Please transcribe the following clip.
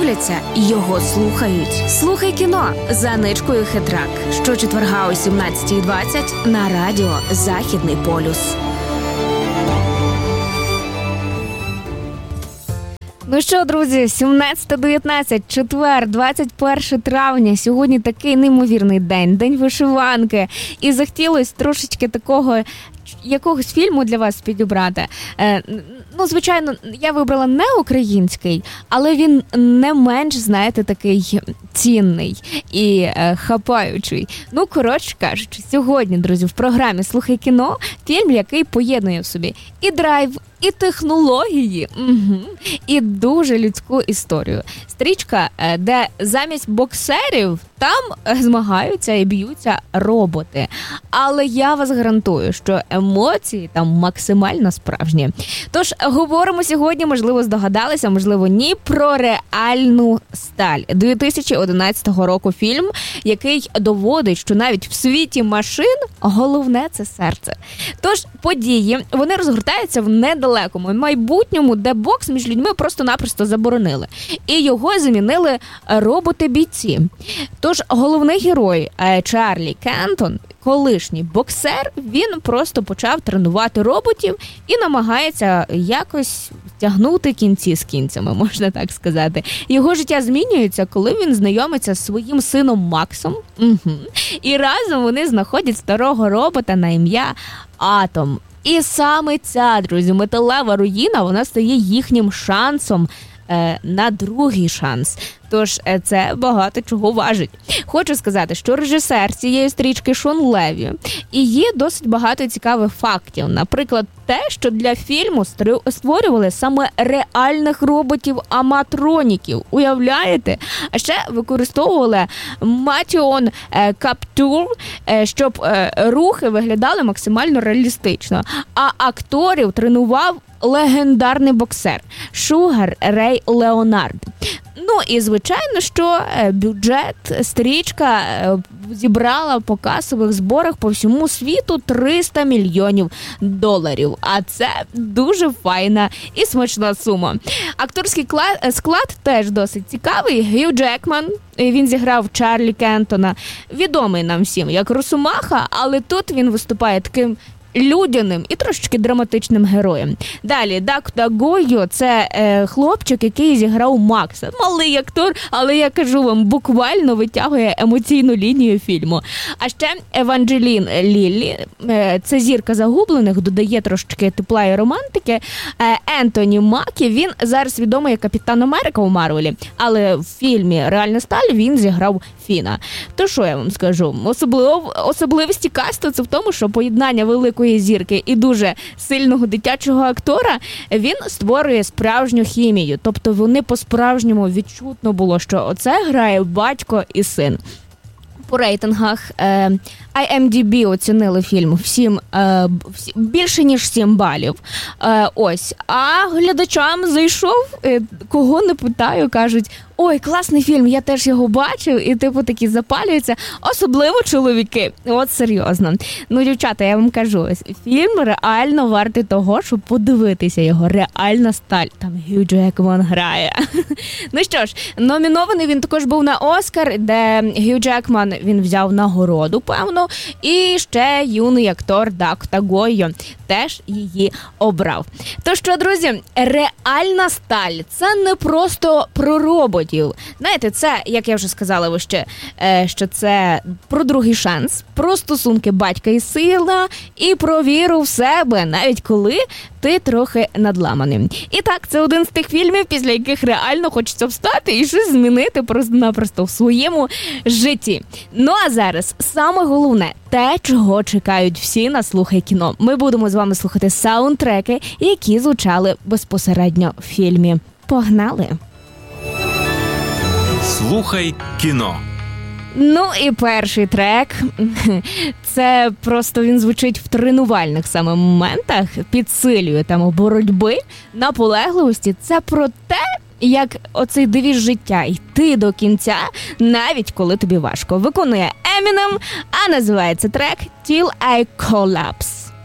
дивляться, його слухають. Слухай кіно за Ничкою Хитрак. Щочетверга о 17:20 на радіо «Західний полюс». Ну що, друзі, 17:19, четвер, 21 травня. Сьогодні такий неймовірний день, день вишиванки. І захотілося трошечки такого якогось фільму для вас підібрати. Ну, звичайно, я вибрала не український, але він не менш, знаєте, такий цінний і хапаючий. Ну, коротше кажучи, сьогодні, друзі, в програмі «Слухай кіно» фільм, який поєднує в собі і драйв, і технології, і дуже людську історію. Стрічка, де замість боксерів там змагаються і б'ються роботи. Але я вас гарантую, що емоції там максимально справжні. Тож, говоримо сьогодні, можливо, здогадалися, можливо, ні, про «Реальну сталь». 2011 року фільм, який доводить, що навіть в світі машин головне – це серце. Тож, події, вони розгортаються в недалекому майбутньому, де бокс між людьми просто-напросто заборонили. І його замінили роботи-бійці. Тож, головний герой Чарлі Кентон, колишній боксер, він просто почав тренувати роботів і намагається якось тягнути кінці з кінцями, можна так сказати. Його життя змінюється, коли він знайомиться з своїм сином Максом. І разом вони знаходять старого робота на ім'я Атом. І саме ця, друзі, металева руїна, вона стає їхнім шансом на другий шанс. Тож це багато чого важить. Хочу сказати, що режисер цієї стрічки Шон Леві. І є досить багато цікавих фактів. Наприклад, те, що для фільму створювали саме реальних роботів-аматроніків. Уявляєте? А ще використовували Motion Capture, щоб рухи виглядали максимально реалістично. А акторів тренував легендарний боксер Шугар Рей Леонард. Ну і, звичайно, що бюджет стрічка зібрала по касових зборах по всьому світу $300 мільйонів. А це дуже файна і смачна сума. Акторський склад теж досить цікавий. Гью Джекман, він зіграв Чарлі Кентона, відомий нам всім як Росомаха, але тут він виступає таким людяним і трошечки драматичним героєм. Далі, Дакота Гойо – це хлопчик, який зіграв Макса. Малий актор, але я кажу вам, буквально витягує емоційну лінію фільму. А ще Еванджелін Ліллі – це зірка загублених, додає трошечки тепла і романтики. Ентоні Макі, він зараз відомий як Капітан Америка у Марвелі, але в фільмі «Реальна сталь» він зіграв Фіна. То що я вам скажу? Особливості касту – це в тому, що поєднання великої зірки і дуже сильного дитячого актора, він створює справжню хімію. Тобто вони по-справжньому відчутно було, що оце грає батько і син. По рейтингах IMDb оцінили фільм більше, ніж 7 балів. Ось. А глядачам зайшов, кого не питаю, кажуть, ой, класний фільм, я теж його бачив, і типу такі запалюються. Особливо чоловіки. От серйозно. Ну, дівчата, я вам кажу, фільм реально вартий того, щоб подивитися його. «Реальна сталь». Там Гью Джекман грає. Ну що ж, номінований він також був на «Оскар», де Гью Джекман, він взяв нагороду, певно, і ще юний актор Дакота Гойо теж її обрав. То що, друзі, «Реальна сталь» – це не просто про роботів. Знаєте, це, як я вже сказала вище, що це про другий шанс, про стосунки батька і сина, і про віру в себе, навіть коли ти трохи надламаний. І так, це один з тих фільмів, після яких реально хочеться встати і щось змінити просто-напросто в своєму житті. Ну а зараз саме головне – те, чого чекають всі на «Слухай кіно». Ми будемо з вами слухати саундтреки, які звучали безпосередньо в фільмі. Погнали! «Слухай кіно». Ну і перший трек, це просто він звучить в тренувальних саме моментах, підсилює тему боротьби, наполегливості. Це про те, як оцей девіз життя, йти до кінця, навіть коли тобі важко. Виконує Eminem, а називається трек «Till I Collapse».